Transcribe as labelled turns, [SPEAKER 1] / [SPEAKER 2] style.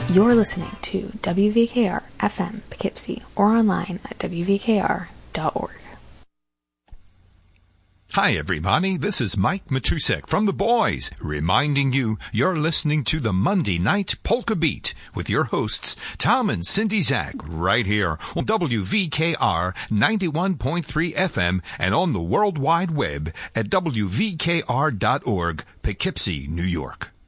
[SPEAKER 1] You're listening to WVKR FM Poughkeepsie or online at wvkr.org.
[SPEAKER 2] Hi, everybody. This is Mike Matusek from The Boys, reminding you you're listening to the Monday Night Polka Beat with your hosts, Tom and Cindy Zach, right here on WVKR 91.3 FM and on the World Wide Web at wvkr.org, Poughkeepsie, New York.